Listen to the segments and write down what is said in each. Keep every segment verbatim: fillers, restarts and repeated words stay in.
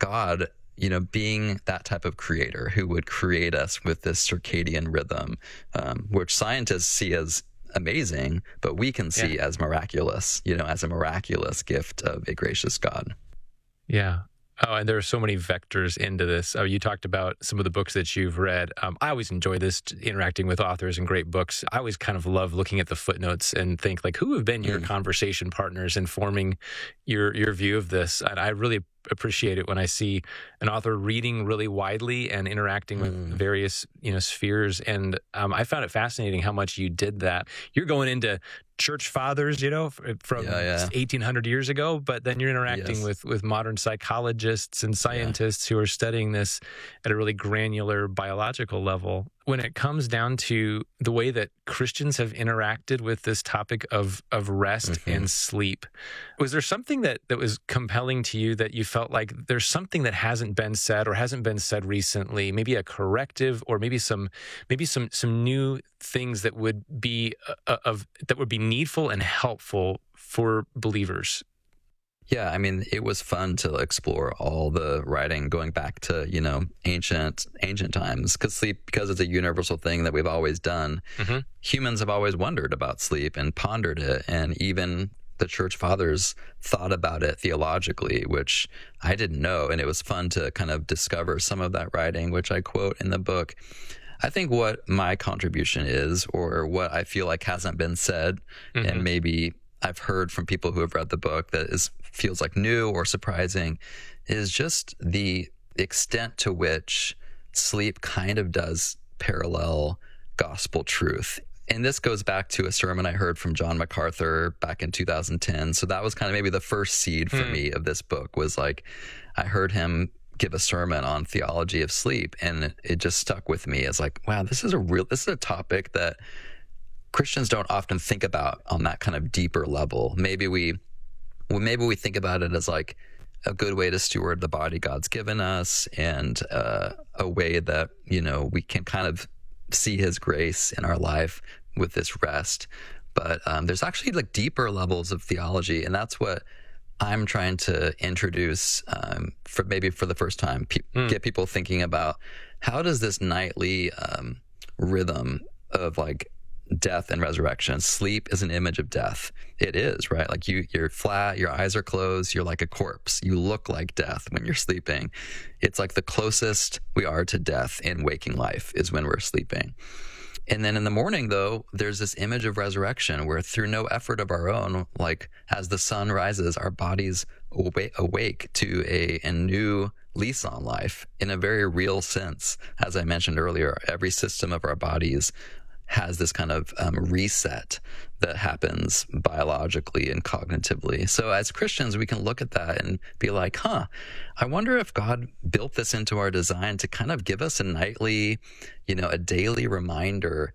God, you know, being that type of creator who would create us with this circadian rhythm, um, which scientists see as amazing, but we can see Yeah. as miraculous, you know, as a miraculous gift of a gracious God. Yeah. Oh, and there are so many vectors into this. Oh, you talked about some of the books that you've read. Um, I always enjoy this, interacting with authors and great books. I always kind of love looking at the footnotes and think, like, who have been your Mm. conversation partners in forming your your view of this? And I really appreciate it when I see an author reading really widely and interacting with Mm. various, you know, spheres. And um, I found it fascinating how much you did that. You're going into church fathers, you know, from Yeah, yeah. eighteen hundred years ago, but then you're interacting Yes. with, with modern psychologists and scientists who are studying this at a really granular biological level. When it comes down to the way that Christians have interacted with this topic of, of rest Mhm. and sleep, was there something that, that was compelling to you that you felt like there's something that hasn't been said or hasn't been said recently, maybe a corrective or maybe some maybe some some new things that would be uh, of that would be needful and helpful for believers? Yeah, I mean, it was fun to explore all the writing going back to, you know, ancient ancient times, because sleep, because it's a universal thing that we've always done. Mhm. Humans have always wondered about sleep and pondered it, and even the church fathers thought about it theologically, which I didn't know, and it was fun to kind of discover some of that writing, which I quote in the book. I think what my contribution is, or what I feel like hasn't been said, Mhm. and maybe I've heard from people who have read the book that is feels like new or surprising, is just the extent to which sleep kind of does parallel gospel truth. And this goes back to a sermon I heard from John MacArthur back in two thousand ten. So that was kind of maybe the first seed for Hmm. me of this book, was like, I heard him give a sermon on theology of sleep, and it, it just stuck with me as like, wow, this is a real, this is a topic that Christians don't often think about on that kind of deeper level. Maybe we, well, maybe we think about it as like a good way to steward the body God's given us, and uh, a way that, you know, we can kind of see his grace in our life with this rest. But um, there's actually like deeper levels of theology, and that's what I'm trying to introduce um, for maybe for the first time, pe- Mm. get people thinking about how does this nightly um, rhythm of like death and resurrection. Sleep is an image of death. It is, right? Like you, you're flat, your eyes are closed, you're like a corpse. You look like death when you're sleeping. It's like the closest we are to death in waking life is when we're sleeping. And then in the morning, though, there's this image of resurrection where through no effort of our own, like as the sun rises, our bodies awa- awake to a, a new lease on life in a very real sense. As I mentioned earlier, every system of our bodies has this kind of um, reset that happens biologically and cognitively. So as Christians, we can look at that and be like, huh, I wonder if God built this into our design to kind of give us a nightly, you know, a daily reminder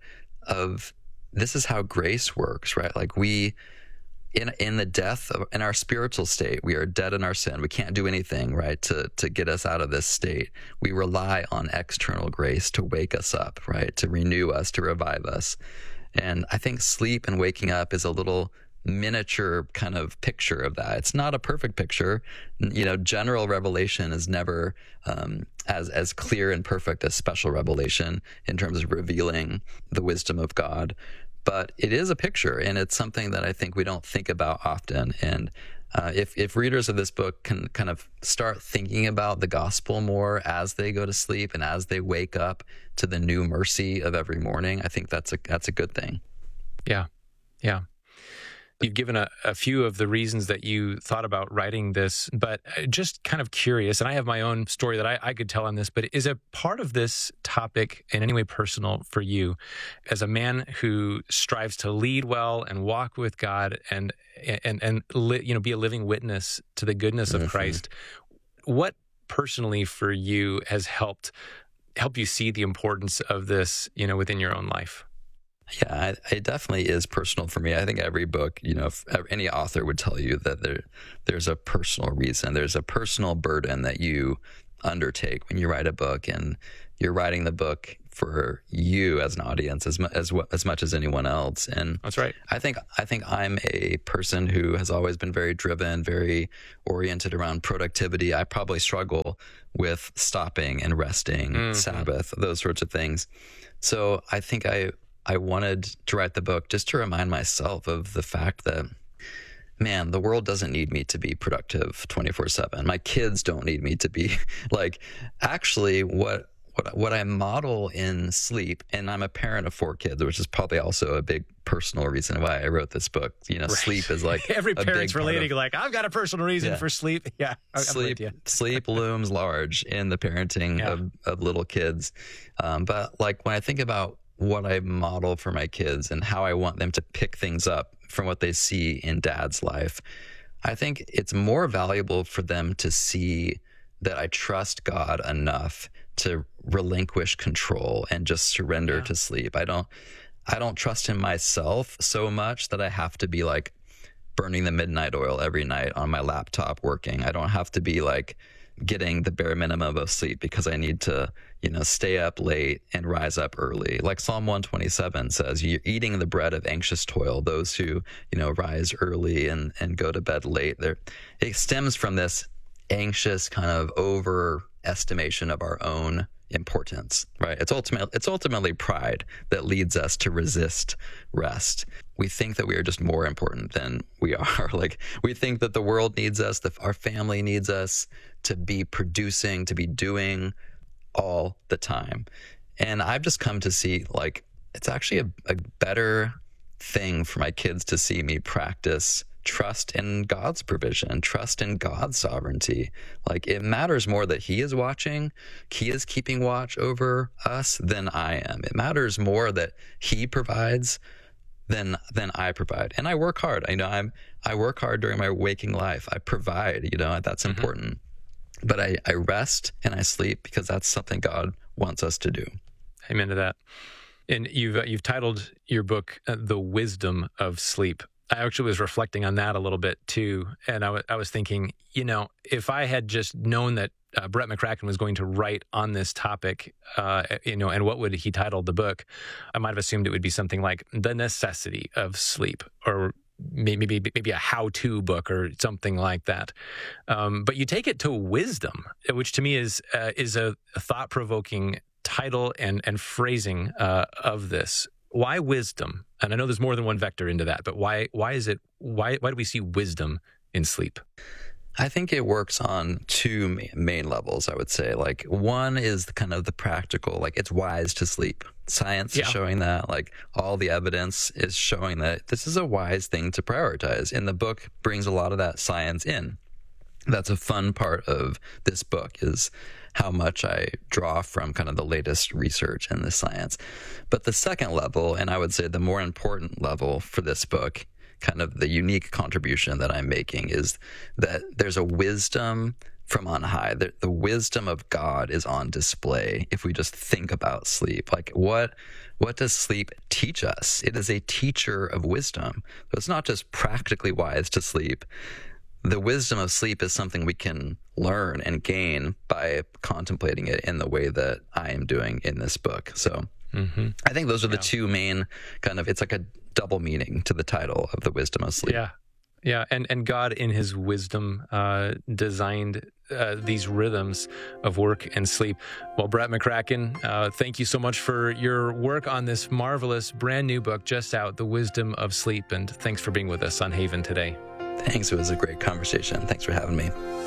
of this is how grace works, right? Like we, in in the death of, in our spiritual state, we are dead in our sin. We can't do anything, right, to to get us out of this state. We rely on external grace to wake us up, right, to renew us, to revive us. And I think sleep and waking up is a little miniature kind of picture of that. It's not a perfect picture. You know, general revelation is never um, as as clear and perfect as special revelation in terms of revealing the wisdom of God. But it is a picture, and it's something that I think we don't think about often. And uh, if if readers of this book can kind of start thinking about the gospel more as they go to sleep and as they wake up to the new mercy of every morning, I think that's a that's a good thing. Yeah, yeah. You've given a, a few of the reasons that you thought about writing this, but just kind of curious, and I have my own story that I, I could tell on this, but is a part of this topic in any way personal for you as a man who strives to lead well and walk with God and and and li, you know, be a living witness to the goodness of Mm-hmm. Christ? What personally for you has helped help you see the importance of this, you know, within your own life? Yeah, I, it definitely is personal for me. I think every book, you know, if, any author would tell you that there, there's a personal reason, there's a personal burden that you undertake when you write a book, and you're writing the book for you as an audience as mu- as wa- as much as anyone else. And That's right. I think I think I'm a person who has always been very driven, very oriented around productivity. I probably struggle with stopping and resting, Mhm. Sabbath, those sorts of things. So I think I I wanted to write the book just to remind myself of the fact that, man, the world doesn't need me to be productive twenty-four seven. My kids don't need me to be like, actually what what what I model in sleep, and I'm a parent of four kids, which is probably also a big personal reason why I wrote this book. You know, Right. sleep is like Every a big parent's part relating, of- like, I've got a personal reason Yeah. for sleep. Yeah. I- I'm sleep with you. sleep looms large in the parenting Yeah. of, of little kids. Um, but like when I think about what I model for my kids and how I want them to pick things up from what they see in dad's life, I think it's more valuable for them to see that I trust God enough to relinquish control and just surrender Yeah. to sleep. I don't I don't trust him myself so much that I have to be like burning the midnight oil every night on my laptop working. I don't have to be like getting the bare minimum of sleep because I need to, you know, stay up late and rise up early. Like Psalm one twenty-seven says, you're eating the bread of anxious toil, those who, you know, rise early and, and go to bed late. There, it stems from this anxious kind of overestimation of our own importance, right? It's ultimately, it's ultimately pride that leads us to resist rest. We think that we are just more important than we are. Like we think that the world needs us, that our family needs us to be producing, to be doing all the time. And I've just come to see like, it's actually a, a better thing for my kids to see me practice trust in God's provision, trust in God's sovereignty. Like it matters more that he is watching, he is keeping watch over us than I am. It matters more that he provides than than I provide. And I work hard. I know I'm I work hard during my waking life. I provide, you know, that's Mm-hmm. important. But I, I rest and I sleep because that's something God wants us to do. Amen to that. And you've uh, you've titled your book uh, "The Wisdom of Sleep." I actually was reflecting on that a little bit too, and I, w- I was thinking, you know, if I had just known that uh, Brett McCracken was going to write on this topic, uh, you know, and what would he title the book, I might have assumed it would be something like "The Necessity of Sleep," or maybe maybe, maybe a how-to book or something like that. Um, but you take it to wisdom, which to me is uh, is a thought-provoking title and and phrasing uh, of this. Why wisdom? And I know there's more than one vector into that, but why why is it why why do we see wisdom in sleep? I think it works on two ma- main levels, I would say. Like one is the kind of the practical, like it's wise to sleep. Science Yeah. is showing that, like all the evidence is showing that this is a wise thing to prioritize. And the book brings a lot of that science in. That's a fun part of this book is how much I draw from kind of the latest research in the science. But the second level, and I would say the more important level for this book, kind of the unique contribution that I'm making, is that there's a wisdom from on high. The, the wisdom of God is on display if we just think about sleep. Like what what does sleep teach us? It is a teacher of wisdom. So it's not just practically wise to sleep. The wisdom of sleep is something we can learn and gain by contemplating it in the way that I am doing in this book. So Mm-hmm. I think those are the Yeah. two main kind of, it's like a double meaning to the title of The Wisdom of Sleep. Yeah. Yeah, and, and God in his wisdom uh, designed uh, these rhythms of work and sleep. Well, Brett McCracken, uh, thank you so much for your work on this marvelous brand new book just out, The Wisdom of Sleep, and thanks for being with us on Haven today. Thanks. It was a great conversation. Thanks for having me.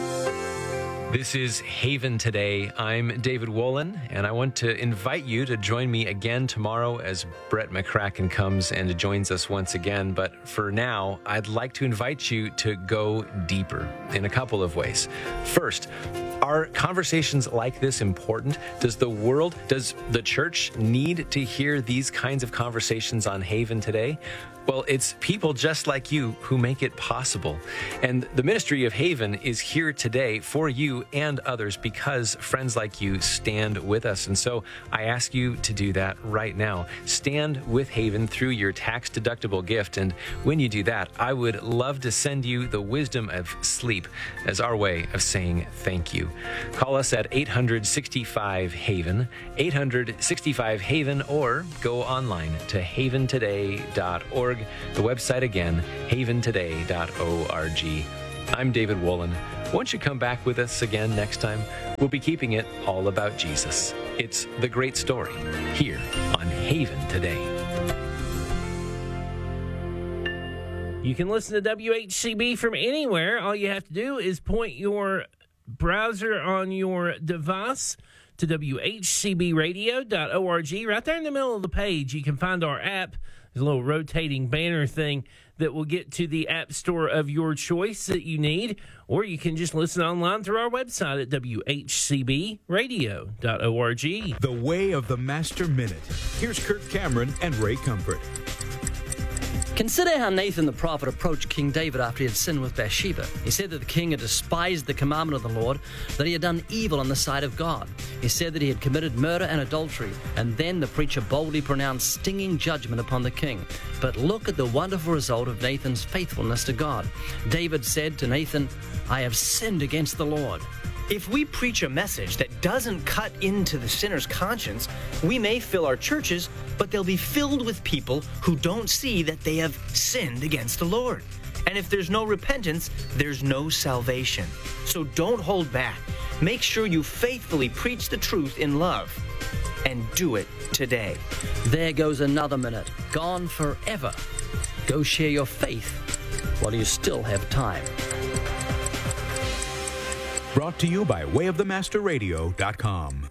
This is Haven Today. I'm David Wolin, and I want to invite you to join me again tomorrow as Brett McCracken comes and joins us once again. But for now, I'd like to invite you to go deeper in a couple of ways. First, are conversations like this important? Does the world, does the church need to hear these kinds of conversations on Haven Today? Well, it's people just like you who make it possible. And the Ministry of Haven is here today for you and others because friends like you stand with us. And so I ask you to do that right now. Stand with Haven through your tax-deductible gift. And when you do that, I would love to send you the wisdom of sleep as our way of saying thank you. Call us at eight hundred sixty-five Haven, eight hundred sixty-five Haven, or go online to haven today dot org. The website again, haven today dot org. I'm David Wolin. Won't you come back with us again next time? We'll be keeping it all about Jesus. It's The Great Story here on Haven Today. You can listen to W H C B from anywhere. All you have to do is point your browser on your device to w h c b radio dot org. Right there in the middle of the page, you can find our app. There's a little rotating banner thing that will get to the app store of your choice that you need, or you can just listen online through our website at w h c b radio dot org. The Way of the Master Minute. Here's Kirk Cameron and Ray Comfort. Consider how Nathan the prophet approached King David after he had sinned with Bathsheba. He said that the king had despised the commandment of the Lord, that he had done evil in the sight of God. He said that he had committed murder and adultery, and then the preacher boldly pronounced stinging judgment upon the king. But look at the wonderful result of Nathan's faithfulness to God. David said to Nathan, "I have sinned against the Lord." If we preach a message that doesn't cut into the sinner's conscience, we may fill our churches, but they'll be filled with people who don't see that they have sinned against the Lord. And if there's no repentance, there's no salvation. So don't hold back. Make sure you faithfully preach the truth in love. And do it today. There goes another minute, gone forever. Go share your faith while you still have time. Brought to you by way of the master radio dot com.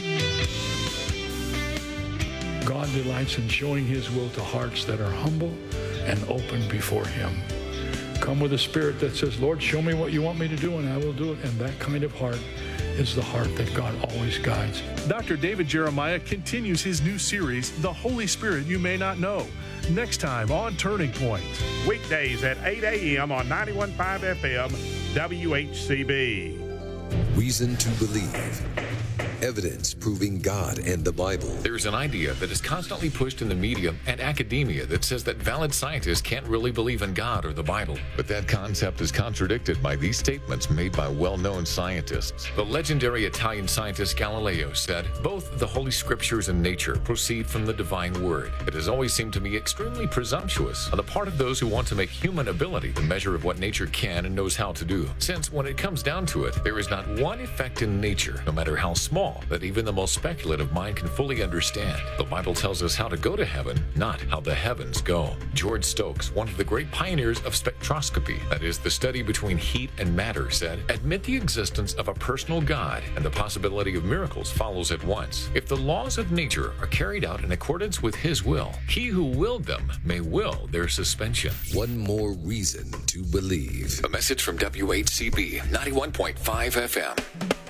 God delights in showing His will to hearts that are humble and open before Him. Come with a spirit that says, Lord, show me what you want me to do, and I will do it. And that kind of heart is the heart that God always guides. Doctor David Jeremiah continues his new series, The Holy Spirit You May Not Know, next time on Turning Point. Weekdays at eight a.m. on ninety-one point five F M, W H C B. Reason to believe. Evidence proving God and the Bible. There's an idea that is constantly pushed in the media and academia that says that valid scientists can't really believe in God or the Bible. But that concept is contradicted by these statements made by well-known scientists. The legendary Italian scientist Galileo said, both the Holy Scriptures and nature proceed from the divine word. It has always seemed to me extremely presumptuous on the part of those who want to make human ability the measure of what nature can and knows how to do. Since when it comes down to it, there is not one effect in nature, no matter how small, that even the most speculative mind can fully understand. The Bible tells us how to go to heaven, not how the heavens go. George Stokes, one of the great pioneers of spectroscopy, that is, the study between heat and matter, said, admit the existence of a personal God, and the possibility of miracles follows at once. If the laws of nature are carried out in accordance with His will, He who willed them may will their suspension. One more reason to believe. A message from W H C B ninety-one point five F M.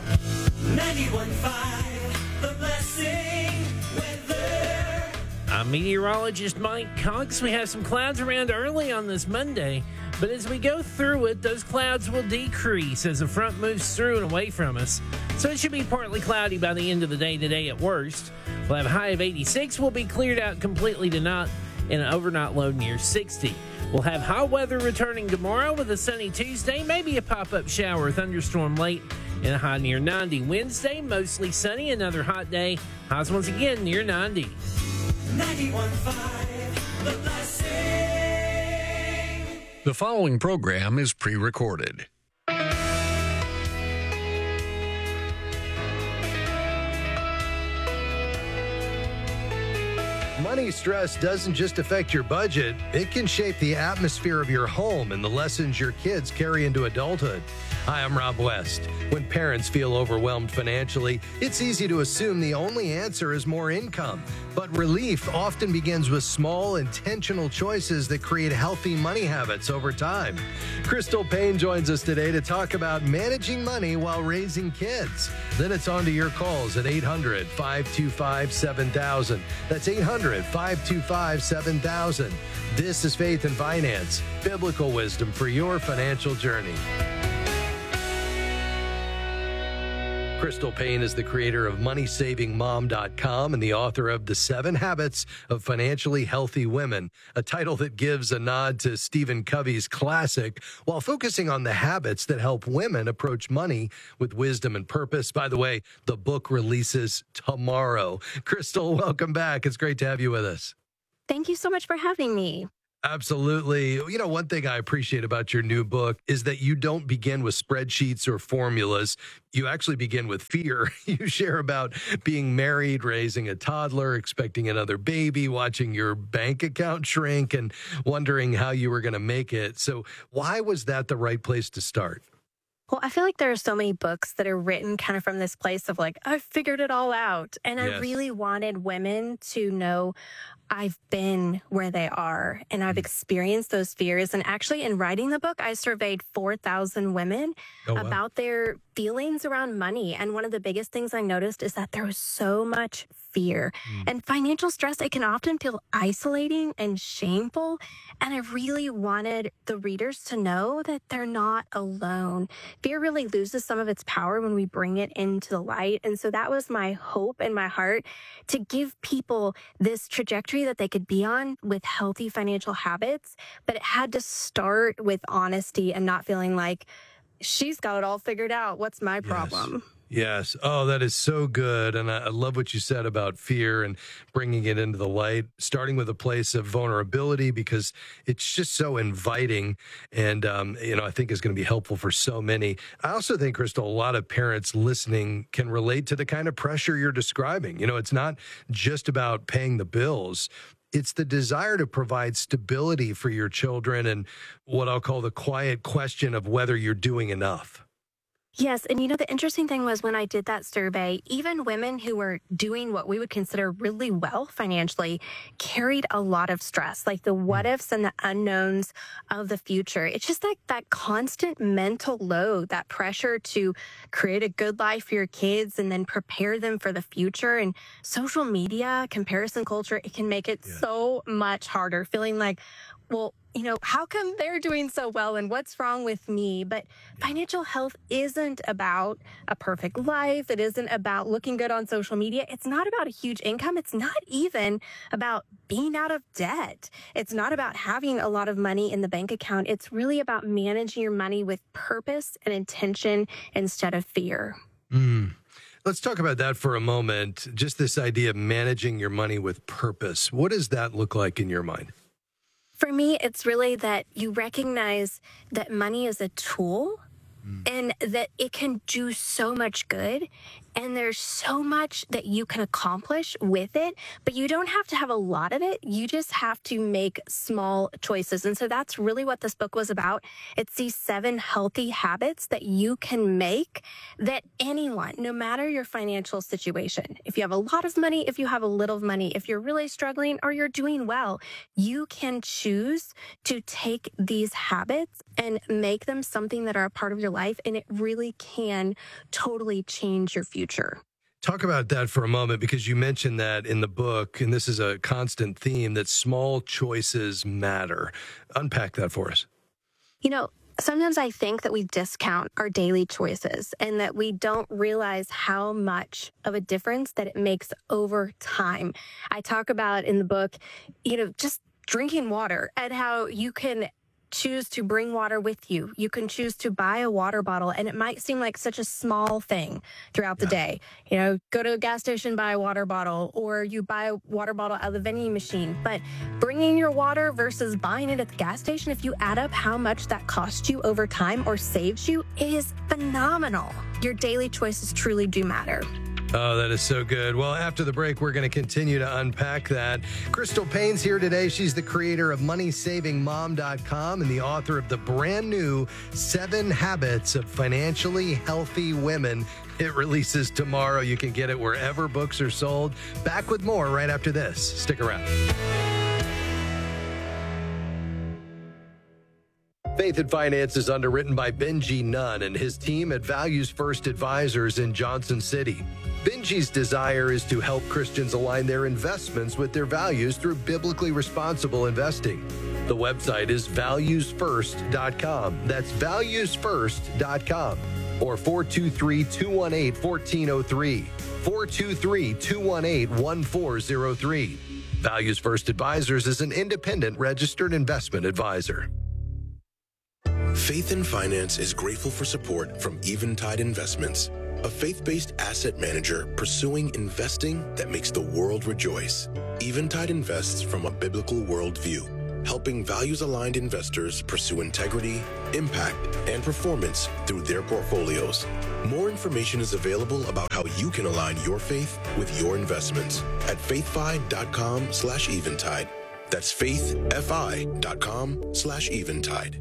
ninety-one point five, The Blessing Weather. I'm meteorologist Mike Cox. We have some clouds around early on this Monday, but as we go through it, those clouds will decrease as the front moves through and away from us. So it should be partly cloudy by the end of the day today at worst. We'll have a high of eighty-six. We'll be cleared out completely tonight and an overnight low near sixty. We'll have hot weather returning tomorrow with a sunny Tuesday, maybe a pop-up shower or thunderstorm late, and a high near ninety. Wednesday, mostly sunny, another hot day. Highs once again near ninety. ninety-one point five, The Blessing. The following program is pre-recorded. Money stress doesn't just affect your budget, it can shape the atmosphere of your home and the lessons your kids carry into adulthood. Hi, I'm Rob West. When parents feel overwhelmed financially, it's easy to assume the only answer is more income. But relief often begins with small, intentional choices that create healthy money habits over time. Crystal Payne joins us today to talk about managing money while raising kids. Then it's on to your calls at eight hundred, five two five, seven thousand. That's eight hundred, five two five, seven thousand. This is Faith and Finance, biblical wisdom for your financial journey. Crystal Payne is the creator of money saving mom dot com and the author of The Seven Habits of Financially Healthy Women, a title that gives a nod to Stephen Covey's classic while focusing on the habits that help women approach money with wisdom and purpose. By the way, the book releases tomorrow. Crystal, welcome back. It's great to have you with us. Thank you so much for having me. Absolutely. You know, one thing I appreciate about your new book is that you don't begin with spreadsheets or formulas. You actually begin with fear. You share about being married, raising a toddler, expecting another baby, watching your bank account shrink, and wondering how you were going to make it. So why was that the right place to start? Well, I feel like there are so many books that are written kind of from this place of like, I figured it all out. And Yes. I really wanted women to know I've been where they are and I've experienced those fears. And actually, in writing the book, I surveyed four thousand women Oh, wow. about their feelings around money. And one of the biggest things I noticed is that there was so much fear and financial stress. It can often feel isolating and shameful. And I really wanted the readers to know that they're not alone. Fear really loses some of its power when we bring it into the light. And so that was my hope in my heart, to give people this trajectory that they could be on with healthy financial habits. But it had to start with honesty and not feeling like she's got it all figured out. What's my problem? Yes. Oh, that is so good. And I I love what you said about fear and bringing it into the light, starting with a place of vulnerability, because it's just so inviting and, um, you know, I think is going to be helpful for so many. I also think, Crystal, a lot of parents listening can relate to the kind of pressure you're describing. You know, it's not just about paying the bills. It's the desire to provide stability for your children and what I'll call the quiet question of whether you're doing enough. Yes. And you know, the interesting thing was when I did that survey, even women who were doing what we would consider really well financially carried a lot of stress, like the what ifs and the unknowns of the future. It's just like that constant mental load, that pressure to create a good life for your kids and then prepare them for the future. And social media, comparison culture, it can make it so much harder, feeling like, well, you know, how come they're doing so well and what's wrong with me? But financial health isn't about a perfect life. It isn't about looking good on social media. It's not about a huge income. It's not even about being out of debt. It's not about having a lot of money in the bank account. It's really about managing your money with purpose and intention instead of fear. Mm. Let's talk about that for a moment. Just this idea of managing your money with purpose. What does that look like in your mind? For me, it's really that you recognize that money is a tool and that it can do so much good. And there's so much that you can accomplish with it, but you don't have to have a lot of it. You just have to make small choices. And so that's really what this book was about. It's these seven healthy habits that you can make that anyone, no matter your financial situation, if you have a lot of money, if you have a little money, if you're really struggling or you're doing well, you can choose to take these habits and make them something that are a part of your life. And it really can totally change your future. Talk about that for a moment, because you mentioned that in the book, and this is a constant theme, that small choices matter. Unpack that for us. You know, sometimes I think that we discount our daily choices and that we don't realize how much of a difference that it makes over time. I talk about in the book, you know, just drinking water and how you can choose to bring water with you. You can choose to buy a water bottle, and it might seem like such a small thing throughout the day. You know, go to a gas station, buy a water bottle, or you buy a water bottle out of the vending machine. But bringing your water versus buying it at the gas station, if you add up how much that costs you over time or saves you, it is phenomenal. Your daily choices truly do matter. Oh, that is so good. Well, after the break, we're going to continue to unpack that. Crystal Payne's here today. She's the creator of money saving mom dot com and the author of the brand new Seven Habits of Financially Healthy Women. It releases tomorrow. You can get it wherever books are sold. Back with more right after this. Stick around. Faith and Finance is underwritten by Benji Nunn and his team at Values First Advisors in Johnson City. Benji's desire is to help Christians align their investments with their values through biblically responsible investing. The website is values first dot com. That's values first dot com. Or four two three, two one eight, one four zero three. four two three, two one eight, one four zero three. Values First Advisors is an independent registered investment advisor. Faith and Finance is grateful for support from Eventide Investments, a faith-based asset manager pursuing investing that makes the world rejoice. Eventide invests from a biblical worldview, helping values-aligned investors pursue integrity, impact, and performance through their portfolios. More information is available about how you can align your faith with your investments at faithfi.com slash eventide. That's faithfi.com slash eventide.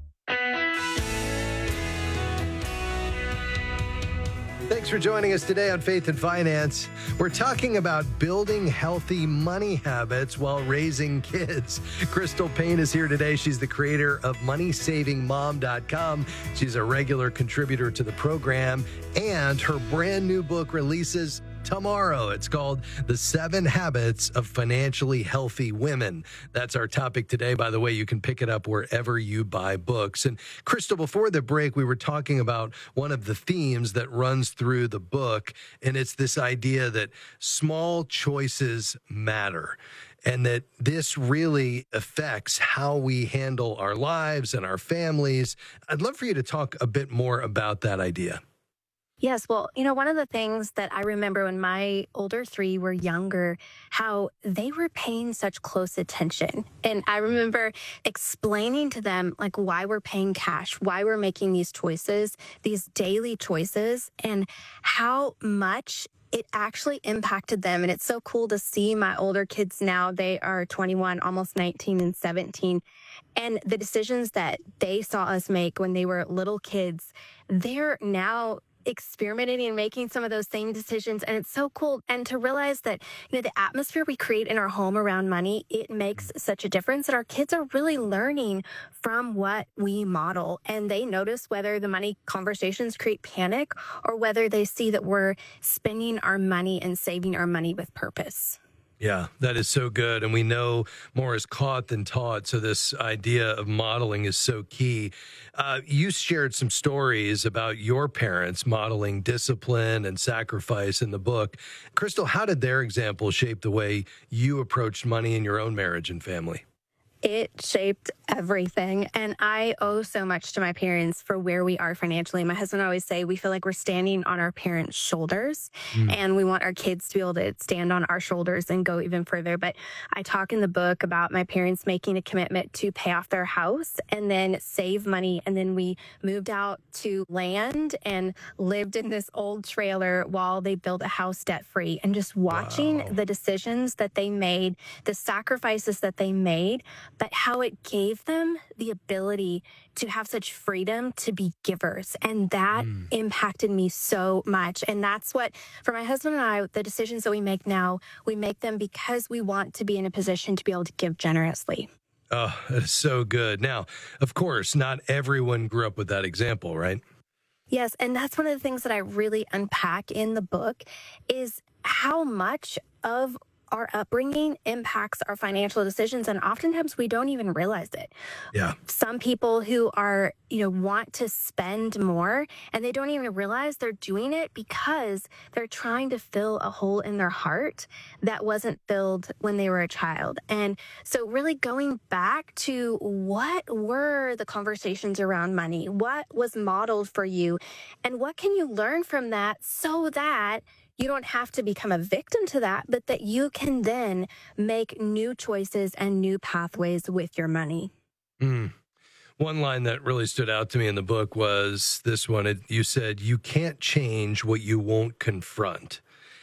Thanks for joining us today on Faith and Finance. We're talking about building healthy money habits while raising kids. Crystal Payne is here today. She's the creator of money saving mom dot com. She's a regular contributor to the program, and her brand new book releases tomorrow. It's called The Seven Habits of Financially Healthy Women. That's our topic today. By the way, you can pick it up wherever you buy books. And Crystal, before the break, we were talking about one of the themes that runs through the book, and it's this idea that small choices matter, and that this really affects how we handle our lives and our families. I'd love for you to talk a bit more about that idea. Yes. Well, you know, one of the things that I remember when my older three were younger, how they were paying such close attention. And I remember explaining to them, like, why we're paying cash, why we're making these choices, these daily choices, and how much it actually impacted them. And it's so cool to see my older kids now. They are twenty-one, almost nineteen and seventeen. And the decisions that they saw us make when they were little kids, they're now experimenting and making some of those same decisions. And it's so cool. And to realize that, you know, the atmosphere we create in our home around money, it makes such a difference that our kids are really learning from what we model. And they notice whether the money conversations create panic or whether they see that we're spending our money and saving our money with purpose. Yeah, that is so good. And we know more is caught than taught. So this idea of modeling is so key. Uh, you shared some stories about your parents modeling discipline and sacrifice in the book. Crystal, how did their example shape the way you approached money in your own marriage and family? It shaped everything. And I owe so much to my parents for where we are financially. My husband and I always say we feel like we're standing on our parents' shoulders, mm. and we want our kids to be able to stand on our shoulders and go even further. But I talk in the book about my parents making a commitment to pay off their house and then save money. And then we moved out to land and lived in this old trailer while they built a house debt free. And just watching wow. the decisions that they made, the sacrifices that they made, but how it gave them the ability to have such freedom to be givers. And that mm. impacted me so much. And that's what, for my husband and I, the decisions that we make now, we make them because we want to be in a position to be able to give generously. Oh, that is so good. Now, of course, not everyone grew up with that example, right? Yes. And that's one of the things that I really unpack in the book is how much of our upbringing impacts our financial decisions. And oftentimes we don't even realize it. Yeah. Some people who are, you know, want to spend more and they don't even realize they're doing it because they're trying to fill a hole in their heart that wasn't filled when they were a child. And so really going back to what were the conversations around money? What was modeled for you? And what can you learn from that so that you don't have to become a victim to that, but that you can then make new choices and new pathways with your money. Mm. One line that really stood out to me in the book was this one. It, you said, you can't change what you won't confront.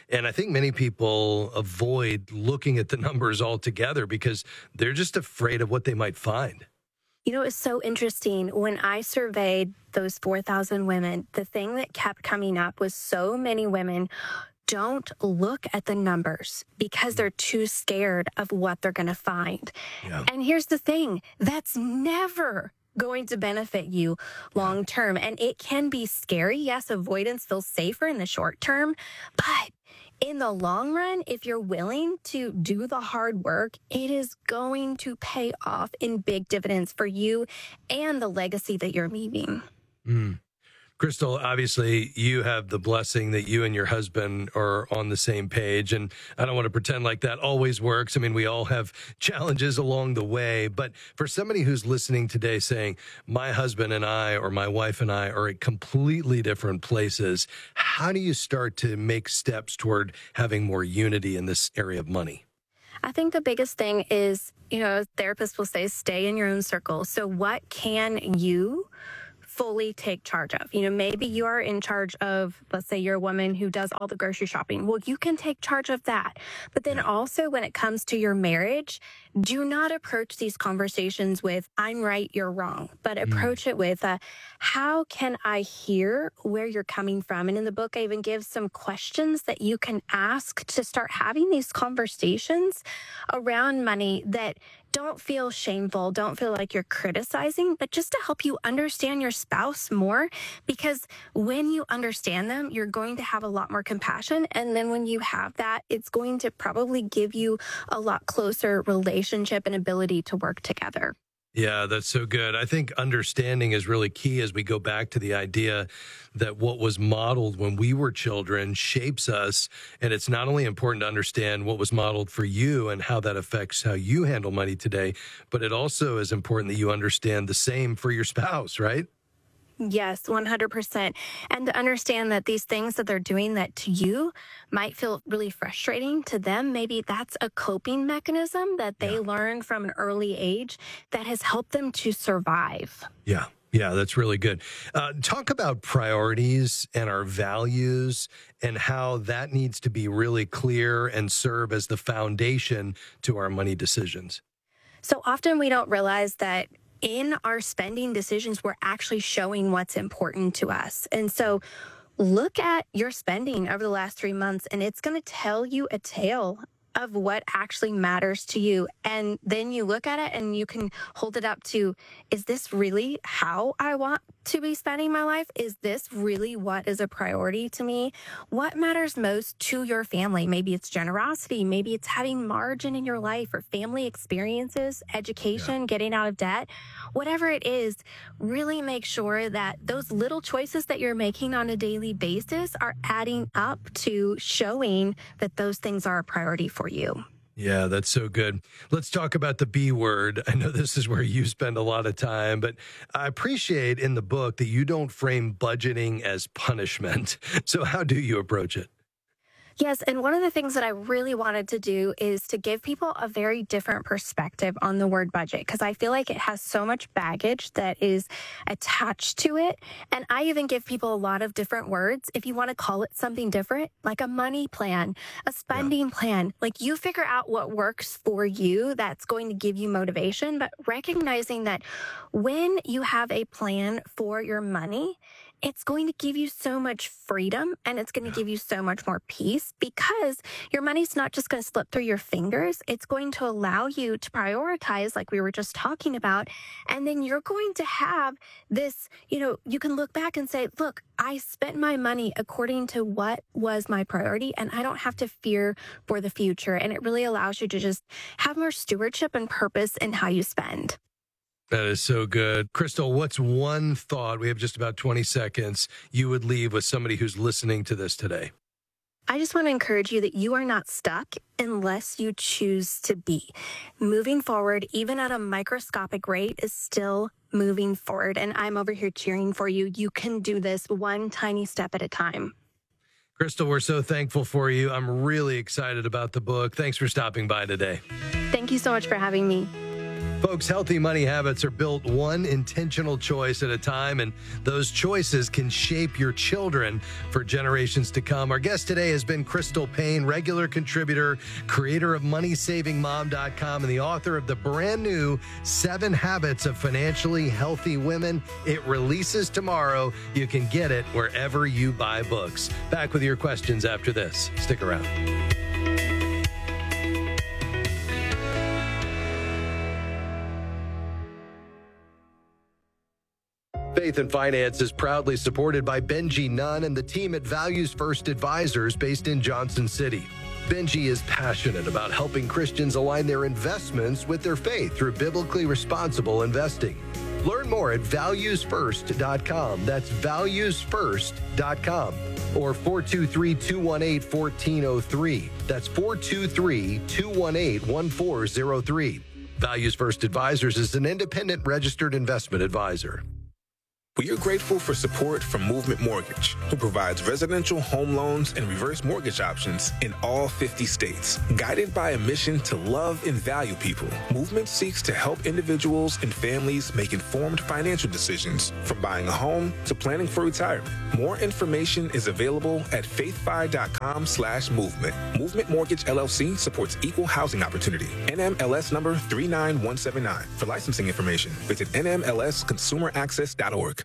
And I think many people avoid looking at the numbers altogether because they're just afraid of what they might find. You know, it's so interesting. When I surveyed those four thousand women, the thing that kept coming up was so many women don't look at the numbers because they're too scared of what they're going to find. Yeah. And here's the thing, that's never going to benefit you long term. And it can be scary. Yes, avoidance feels safer in the short term, but in the long run, if you're willing to do the hard work, it is going to pay off in big dividends for you and the legacy that you're leaving. Mm. Crystal, obviously, you have the blessing that you and your husband are on the same page. And I don't want to pretend like that always works. I mean, we all have challenges along the way. But for somebody who's listening today saying, my husband and I or my wife and I are at completely different places, how do you start to make steps toward having more unity in this area of money? I think the biggest thing is, you know, therapists will say, stay in your own circle. So what can you fully take charge of? You know, maybe you are in charge of, let's say you're a woman who does all the grocery shopping. Well, you can take charge of that. But then also when it comes to your marriage, do not approach these conversations with, I'm right, you're wrong, but approach mm. it with, uh, how can I hear where you're coming from? And in the book, I even give some questions that you can ask to start having these conversations around money that don't feel shameful, don't feel like you're criticizing, but just to help you understand your spouse more. Because when you understand them, you're going to have a lot more compassion. And then when you have that, it's going to probably give you a lot closer relationship and ability to work together. Yeah, that's so good. I think understanding is really key as we go back to the idea that what was modeled when we were children shapes us. And it's not only important to understand what was modeled for you and how that affects how you handle money today, but it also is important that you understand the same for your spouse, right? Yes, one hundred percent. And to understand that these things that they're doing that to you might feel really frustrating to them, maybe that's a coping mechanism that they yeah. learned from an early age that has helped them to survive. Yeah. Yeah, that's really good. Uh, talk about priorities and our values and how that needs to be really clear and serve as the foundation to our money decisions. So often we don't realize that in our spending decisions, we're actually showing what's important to us. And so look at your spending over the last three months, and it's going to tell you a tale of what actually matters to you. And then you look at it and you can hold it up to, is this really how I want to be spending my life? Is this really what is a priority to me? What matters most to your family? Maybe it's generosity. Maybe it's having margin in your life or family experiences, education, yeah. getting out of debt. Whatever it is, really make sure that those little choices that you're making on a daily basis are adding up to showing that those things are a priority for you. Yeah, that's so good. Let's talk about the B word. I know this is where you spend a lot of time, but I appreciate in the book that you don't frame budgeting as punishment. So how do you approach it? Yes, and one of the things that I really wanted to do is to give people a very different perspective on the word budget, because I feel like it has so much baggage that is attached to it. And I even give people a lot of different words. If you want to call it something different, like a money plan, a spending yeah. plan, like you figure out what works for you that's going to give you motivation, but recognizing that when you have a plan for your money, it's going to give you so much freedom and it's going to give you so much more peace because your money's not just going to slip through your fingers. It's going to allow you to prioritize like we were just talking about. And then you're going to have this, you know, you can look back and say, look, I spent my money according to what was my priority and I don't have to fear for the future. And it really allows you to just have more stewardship and purpose in how you spend. That is so good. Crystal, what's one thought, we have just about twenty seconds, you would leave with somebody who's listening to this today? I just want to encourage you that you are not stuck unless you choose to be. Moving forward, even at a microscopic rate, is still moving forward. And I'm over here cheering for you. You can do this one tiny step at a time. Crystal, we're so thankful for you. I'm really excited about the book. Thanks for stopping by today. Thank you so much for having me. Folks, healthy money habits are built one intentional choice at a time, and those choices can shape your children for generations to come. Our guest today has been Crystal Paine, regular contributor, creator of money saving mom dot com, and the author of the brand new Seven Habits of Financially Healthy Women. It releases tomorrow. You can get it wherever you buy books. Back with your questions after this. Stick around. Faith and Finance is proudly supported by Benji Nunn and the team at Values First Advisors based in Johnson City. Benji is passionate about helping Christians align their investments with their faith through biblically responsible investing. Learn more at values first dot com. That's values first dot com. Or four two three, two one eight, one four zero three. That's four two three, two one eight, one four zero three. Values First Advisors is an independent registered investment advisor. We are grateful for support from Movement Mortgage, who provides residential home loans and reverse mortgage options in all fifty states. Guided by a mission to love and value people, Movement seeks to help individuals and families make informed financial decisions, from buying a home to planning for retirement. More information is available at faithfi.com slash movement. Movement Mortgage L L C supports equal housing opportunity. N M L S number three nine one seven nine. For licensing information, visit N M L S consumer access dot org.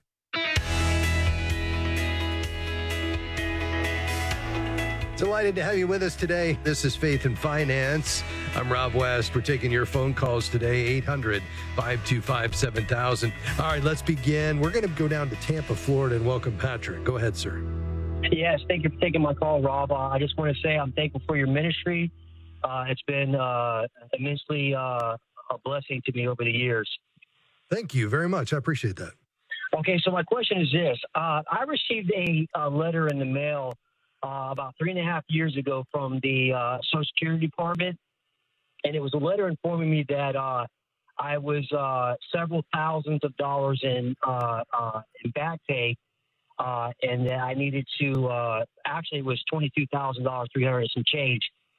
Delighted to have you with us today. This is Faith and Finance. I'm Rob West. We're taking your phone calls today, eight hundred, five two five, seven thousand. All right, let's begin. We're going to go down to Tampa, Florida, and welcome Patrick. Go ahead, sir. Yes, thank you for taking my call, Rob. Uh, I just want to say I'm thankful for your ministry. Uh, it's been uh, immensely uh, a blessing to me over the years. Thank you very much. I appreciate that. Okay, so my question is this. Uh, I received a, a letter in the mail Uh, about three and a half years ago from the uh, Social Security Department, and it was a letter informing me that uh, I was uh, several thousands of dollars in uh, uh, in back pay, uh, and that I needed to. Uh, actually, it was twenty-two thousand dollars, three hundred and some change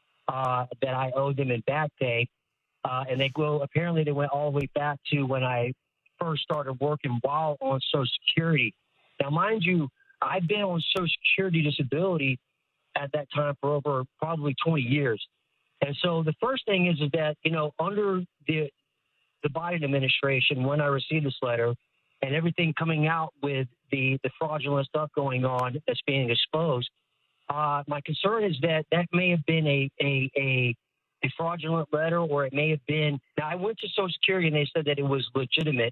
uh, that I owed them in back pay, uh, and they go. Apparently, they went all the way back to when I first started working while on Social Security. Now, mind you, I've been on Social Security disability at that time for over probably twenty years. And so the first thing is, is that, you know, under the the Biden administration, when I received this letter and everything coming out with the, the fraudulent stuff going on that's being exposed, uh, my concern is that that may have been a, a, a, a fraudulent letter, or it may have been. Now, I went to Social Security and they said that it was legitimate.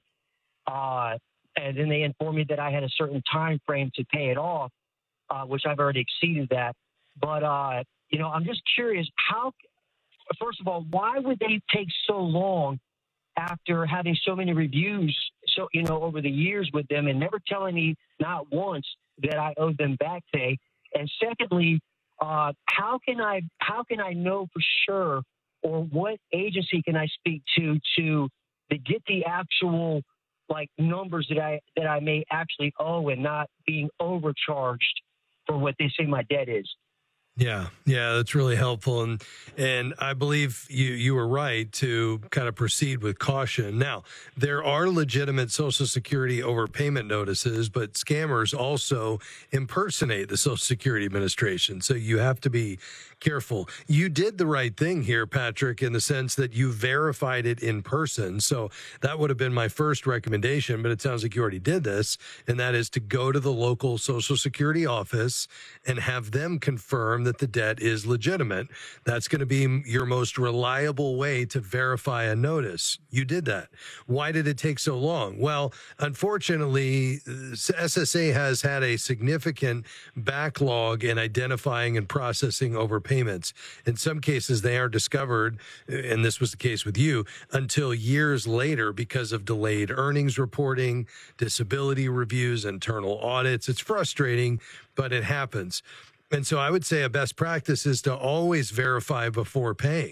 Uh, And then they informed me that I had a certain time frame to pay it off, uh, which I've already exceeded that. But, uh, you know, I'm just curious, how, first of all, why would they take so long after having so many reviews, so, you know, over the years with them, and never telling me not once that I owed them back pay? And secondly, uh, how can I, how can I know for sure, or what agency can I speak to, to, to get the actual, like, numbers that I that I may actually owe, and not being overcharged for what they say my debt is? Yeah, yeah, that's really helpful. And and I believe you you were right to kind of proceed with caution. Now, there are legitimate Social Security overpayment notices, but scammers also impersonate the Social Security Administration. So you have to be careful. You did the right thing here, Patrick, in the sense that you verified it in person. So that would have been my first recommendation, but it sounds like you already did this, and that is to go to the local Social Security office and have them confirm that the debt is legitimate. That's going to be your most reliable way to verify a notice. You did that. Why did it take so long? Well, unfortunately, S S A has had a significant backlog in identifying and processing overpayments. In some cases, they aren't discovered, and this was the case with you, until years later because of delayed earnings reporting, disability reviews, internal audits. It's frustrating, but it happens. And so I would say a best practice is to always verify before paying.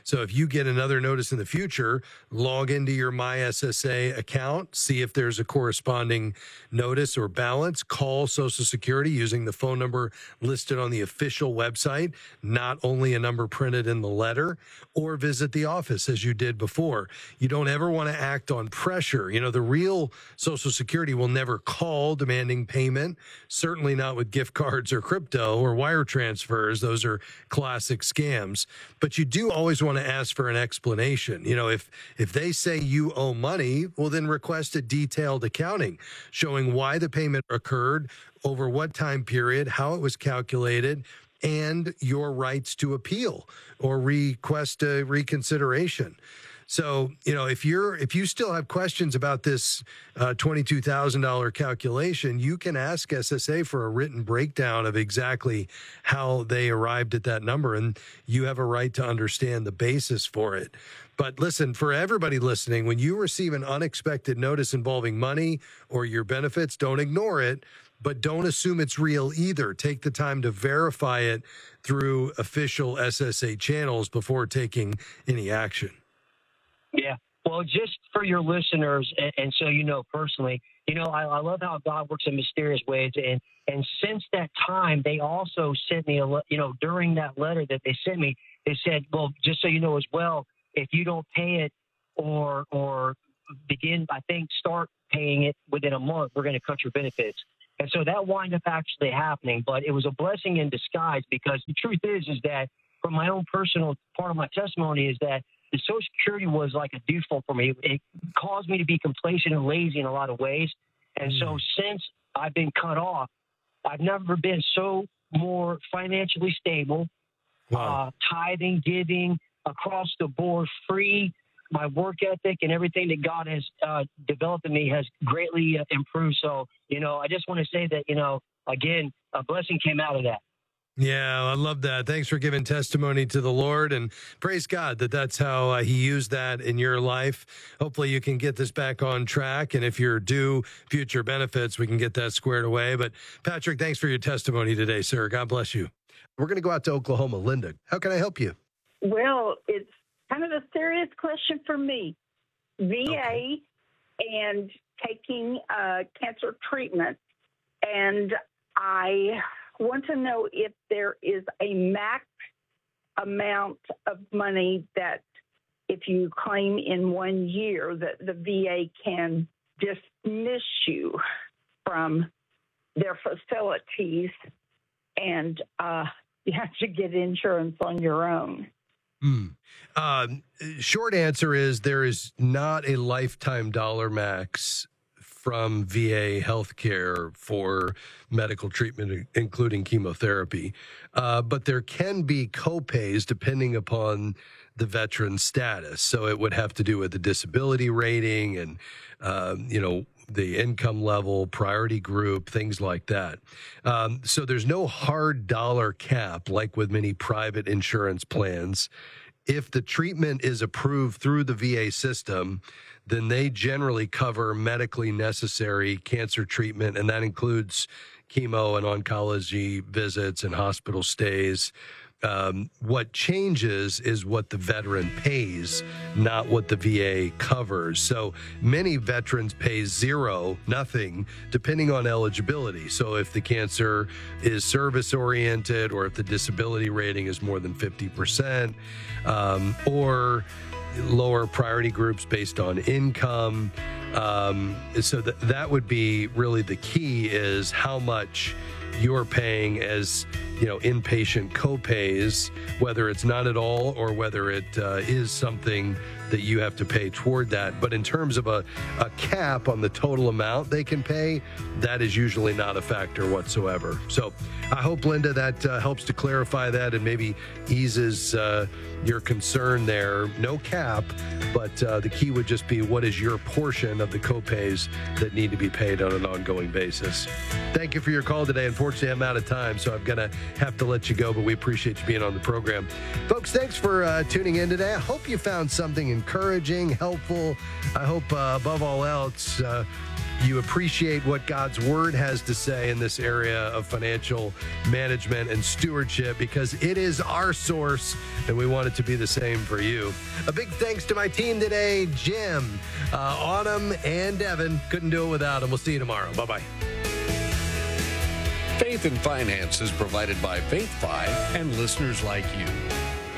So if you get another notice in the future, log into your My S S A account, see if there's a corresponding notice or balance, call Social Security using the phone number listed on the official website, not only a number printed in the letter, or visit the office as you did before. You don't ever want to act on pressure. You know, the real Social Security will never call demanding payment, certainly not with gift cards or crypto or wire transfers. Those are classic scams. But you do always want to ask for an explanation. You know, if if they say you owe money, well, then request a detailed accounting showing why the payment occurred, over what time period, how it was calculated, and your rights to appeal or request a reconsideration. So, you know, if you're if you still have questions about this uh, twenty-two thousand dollars calculation, you can ask S S A for a written breakdown of exactly how they arrived at that number, and you have a right to understand the basis for it. But listen, for everybody listening, when you receive an unexpected notice involving money or your benefits, don't ignore it, but don't assume it's real either. Take the time to verify it through official S S A channels before taking any action. Yeah. Well, just for your listeners, and, and so you know personally, you know, I, I love how God works in mysterious ways. And, and since that time, they also sent me, a, you know, during that letter that they sent me, they said, well, just so you know as well, if you don't pay it or or begin, I think, start paying it within a month, we're going to cut your benefits. And so that wound up actually happening. But it was a blessing in disguise, because the truth is, is that from my own personal part of my testimony is that the Social Security was like a default for me. It caused me to be complacent and lazy in a lot of ways. And so since I've been cut off, I've never been so more financially stable, wow. uh, tithing, giving, across the board, free. My work ethic and everything that God has uh, developed in me has greatly uh, improved. So, you know, I just want to say that, you know, again, a blessing came out of that. Yeah, I love that. Thanks for giving testimony to the Lord, and praise God that that's how uh, he used that in your life. Hopefully you can get this back on track, and if you're due future benefits, we can get that squared away. But Patrick, thanks for your testimony today, sir. God bless you. We're going to go out to Oklahoma. Linda, how can I help you? Well, it's kind of a serious question for me. V A okay. and taking uh, cancer treatment, and I want to know if there is a max amount of money that if you claim in one year that the V A can dismiss you from their facilities, and uh, you have to get insurance on your own. Hmm. Um, short answer is there is not a lifetime dollar max from V A healthcare for medical treatment, including chemotherapy. Uh, but there can be copays depending upon the veteran's status. So it would have to do with the disability rating and, uh, you know, the income level, priority group, things like that. Um, so there's no hard dollar cap like with many private insurance plans. If the treatment is approved through the V A system, then they generally cover medically necessary cancer treatment, and that includes chemo and oncology visits and hospital stays. Um, what changes is what the veteran pays, not what the V A covers. So many veterans pay zero, nothing, depending on eligibility. So if the cancer is service-oriented, or if the disability rating is more than fifty percent, um, or lower priority groups based on income. Um, so that that would be really the key, is how much you're paying as, you know, inpatient copays, whether it's not at all or whether it uh, is something that you have to pay toward that. But in terms of a, a cap on the total amount they can pay, that is usually not a factor whatsoever. So I hope, Linda, that uh, helps to clarify that and maybe eases uh, your concern there. No cap, but uh, the key would just be what is your portion of the copays that need to be paid on an ongoing basis. Thank you for your call today. Unfortunately, I'm out of time, so I'm going to have to let you go, but we appreciate you being on the program. Folks, thanks for uh, tuning in today. I hope you found something encouraging, helpful. I hope, uh, above all else, uh, you appreciate what God's Word has to say in this area of financial management and stewardship, because it is our source, and we want it to be the same for you. A big thanks to my team today, Jim, uh, Autumn, and Devin. Couldn't do it without them. We'll see you tomorrow. Bye-bye. Faith and Finance is provided by Faith Five and listeners like you.